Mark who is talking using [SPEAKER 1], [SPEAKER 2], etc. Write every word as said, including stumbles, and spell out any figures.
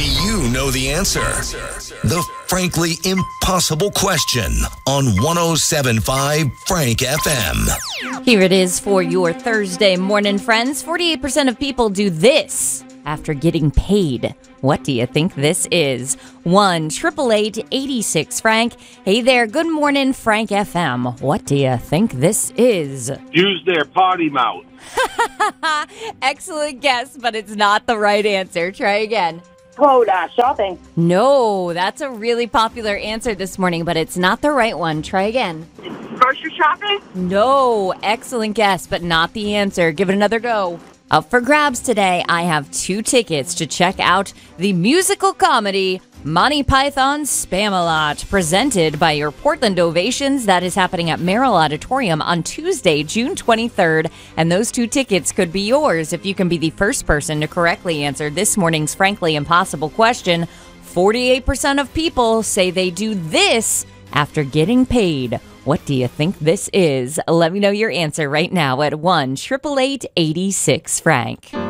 [SPEAKER 1] Do you know the answer? The frankly impossible question on one oh seven point five Frank F M.
[SPEAKER 2] Here it is for your Thursday morning, friends. forty-eight percent of people do this after getting paid. What do you think this is? one triple eight eighty-six Frank. Hey there, good morning, Frank F M. What do you think this is?
[SPEAKER 3] Use their potty mouth.
[SPEAKER 2] Excellent guess, but it's not the right answer. Try again.
[SPEAKER 4] Quota shopping.
[SPEAKER 2] No, that's a really popular answer this morning, but it's not the right one. Try again.
[SPEAKER 4] Grocery shopping?
[SPEAKER 2] No, excellent guess, but not the answer. Give it another go. Up for grabs today, I have two tickets to check out the musical comedy Monty Python's Spam-A-Lot, presented by your Portland Ovations. That is happening at Merrill Auditorium on Tuesday, June twenty-third. And those two tickets could be yours if you can be the first person to correctly answer this morning's frankly impossible question. forty-eight percent of people say they do this after getting paid. What do you think this is? Let me know your answer right now at one triple eight eighty-six Frank.